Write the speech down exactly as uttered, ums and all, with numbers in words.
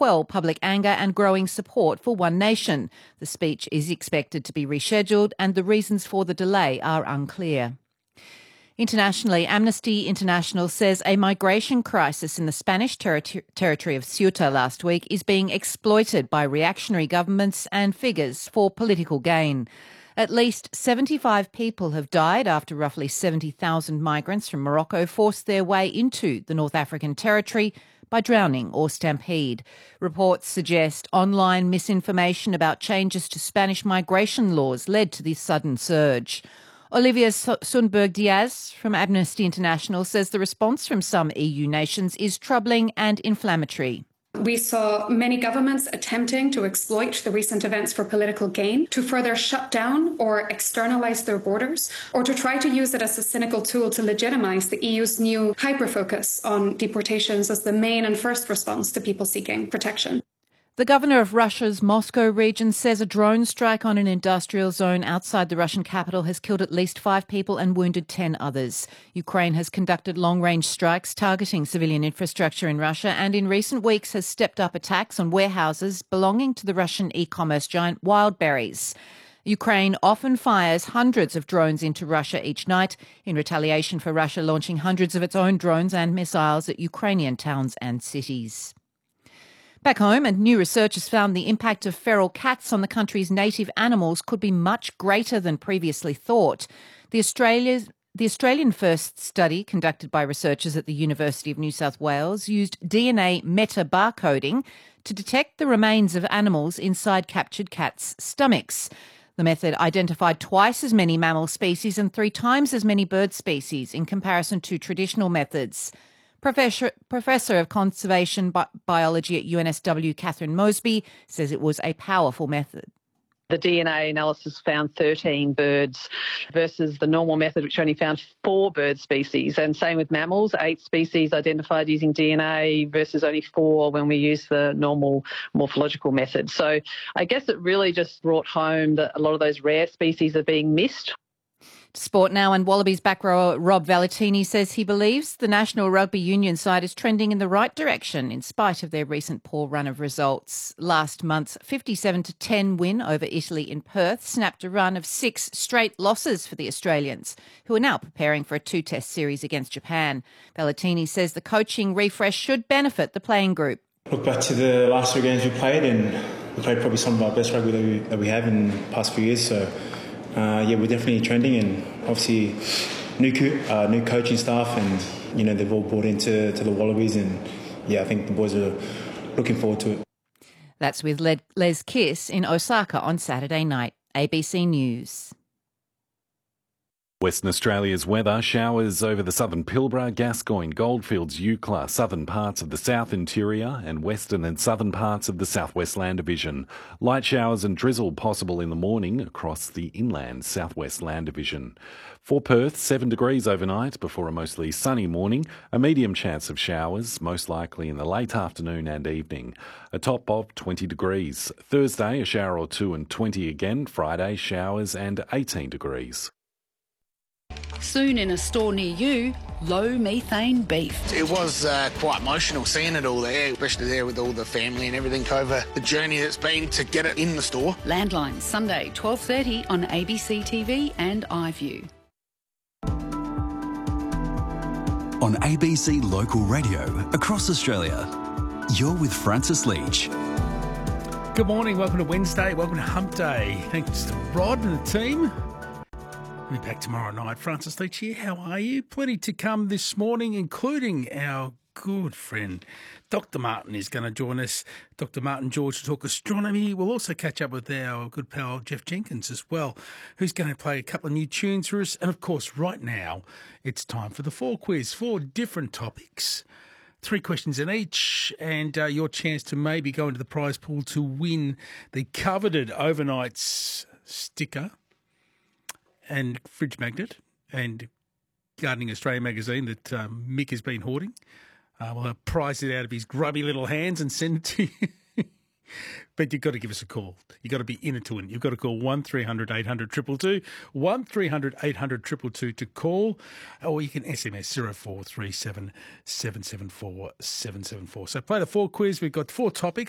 quell public anger and growing support for One Nation. The speech is expected to be rescheduled and the reasons for the delay are unclear. Internationally, Amnesty International says a migration crisis in the Spanish terri- territory of Ceuta last week is being exploited by reactionary governments and figures for political gain. At least seventy-five people have died after roughly seventy thousand migrants from Morocco forced their way into the North African territory by drowning or stampede. Reports suggest online misinformation about changes to Spanish migration laws led to this sudden surge. Olivia Sundberg-Diaz from Amnesty International says the response from some E U nations is troubling and inflammatory. We saw many governments attempting to exploit the recent events for political gain, to further shut down or externalise their borders, or to try to use it as a cynical tool to legitimise the E U's new hyper-focus on deportations as the main and first response to people seeking protection. The governor of Russia's Moscow region says a drone strike on an industrial zone outside the Russian capital has killed at least five people and wounded ten others. Ukraine has conducted long-range strikes targeting civilian infrastructure in Russia and in recent weeks has stepped up attacks on warehouses belonging to the Russian e-commerce giant Wildberries. Ukraine often fires hundreds of drones into Russia each night in retaliation for Russia launching hundreds of its own drones and missiles at Ukrainian towns and cities. Back home, and new research has found the impact of feral cats on the country's native animals could be much greater than previously thought. The Australia's The Australian first study, conducted by researchers at the University of New South Wales, used D N A meta-barcoding to detect the remains of animals inside captured cats' stomachs. The method identified twice as many mammal species and three times as many bird species in comparison to traditional methods. Professor, Professor of Conservation Bi- Biology at U N S W, Catherine Mosby, says it was a powerful method. The D N A analysis found thirteen birds versus the normal method, which only found four bird species. And same with mammals, eight species identified using D N A versus only four when we use the normal morphological method. So I guess it really just brought home that a lot of those rare species are being missed. Sport now, and Wallabies back rower Rob Valentini says he believes the National Rugby Union side is trending in the right direction in spite of their recent poor run of results. Last month's fifty-seven to ten win over Italy in Perth snapped a run of six straight losses for the Australians, who are now preparing for a two-test series against Japan. Valentini says the coaching refresh should benefit the playing group. Look back to the last three games we played, and we played probably some of our best rugby that we, that we have in the past few years, so Uh, yeah, we're definitely trending, and obviously new co- uh, new coaching staff, and you know they've all bought into to the Wallabies, and yeah, I think the boys are looking forward to it. That's with Le- Les Kiss in Osaka on Saturday night. A B C News. Western Australia's weather: showers over the southern Pilbara, Gascoyne, Goldfields, Eucla, southern parts of the south interior and western and southern parts of the southwest land division. Light showers and drizzle possible in the morning across the inland southwest land division. For Perth, seven degrees overnight before a mostly sunny morning. A medium chance of showers, most likely in the late afternoon and evening. A top of twenty degrees. Thursday, a shower or two and twenty again. Friday, showers and eighteen degrees. Soon in a store near you, low methane beef. It was uh, quite emotional seeing it all there, especially there with all the family and everything over the journey that's been to get it in the store. Landline, Sunday, twelve thirty on A B C T V and iView. On A B C Local Radio across Australia, you're with Francis Leach. Good morning, welcome to Wednesday, welcome to Hump Day. Thanks to Rod and the team. We'll be back tomorrow night. Francis Leach here. How are you? Plenty to come this morning, including our good friend Doctor Martin is going to join us. Doctor Martin George to talk astronomy. We'll also catch up with our good pal Jeff Jenkins as well, who's going to play a couple of new tunes for us. And of course, right now, it's time for the four quiz. Four different topics. Three questions in each, and uh, your chance to maybe go into the prize pool to win the coveted overnights sticker and fridge magnet and Gardening Australia magazine that um, Mick has been hoarding. Uh, we'll have prize it out of his grubby little hands and send it to you. But you've got to give us a call. You've got to be in it to win. You've got to call one three hundred eight hundred two two two, one three hundred eight hundred two two two to call, or you can S M S zero four three seven seven seven four seven seven four. So play the four quiz. We've got four topics.